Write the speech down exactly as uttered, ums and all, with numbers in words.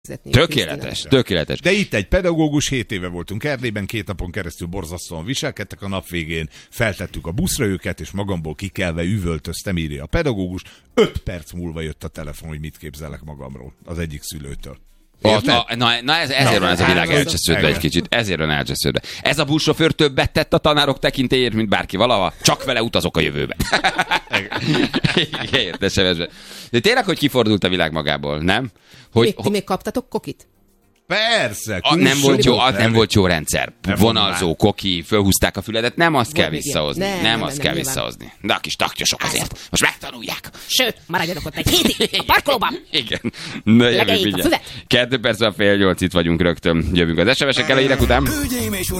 Tökéletes, tökéletes. De itt egy pedagógus, hét éve voltunk Erdélyben, két napon keresztül borzasztóan viselkedtek, a nap végén feltettük a buszra őket, és magamból kikelve üvöltöztem, írja a pedagógus. Öt perc múlva jött a telefon, hogy mit képzelek magamról az egyik szülőtől. A, a, na, na ez, ezért na, van ez a világ elcsesződve egy kicsit. Ezért van elcsesződve. Ez a buszsofőr többet tett a tanárok tekintélyért, mint bárki valaha. Csak vele utazok a jövőbe. Értesem. De tényleg, hogy kifordult a világ magából, nem? Hogy, ti, még, ti még kaptatok kokit? Persze. A, nem, volt jó, az nem volt jó rendszer. Vonalzó, koki, fölhúzták a füledet, nem azt kell visszahozni. Nem, nem azt kell visszahozni. De a kis taktyosok azért. Most megtanulják. Sőt, maradjanak ott egy hétig a parkolóban. Igen. Na jövünk mindjárt. Kettő perc a fél nyolc, itt vagyunk rögtön. Jövünk az es em es-ekkel a hírek után.